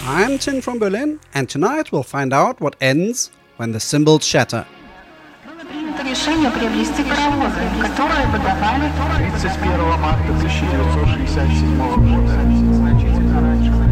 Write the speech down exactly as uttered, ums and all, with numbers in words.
I'm Tim from Berlin, and tonight we'll find out what ends when the cymbals shatter. Принято решение приобрести паровозы, которые бы давали тридцать первого марта тысяча девятьсот шестьдесят седьмого года, значительно раньше